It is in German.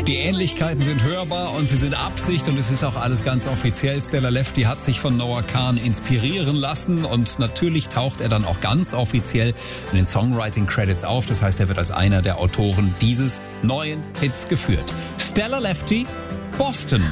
Die Ähnlichkeiten sind hörbar und sie sind Absicht und es ist auch alles ganz offiziell. Stella Lefty hat sich von Noah Kahan inspirieren lassen und natürlich taucht er dann auch ganz offiziell in den Songwriting-Credits auf. Das heißt, er wird als einer der Autoren dieses neuen Hits geführt. Stella Lefty, Boston.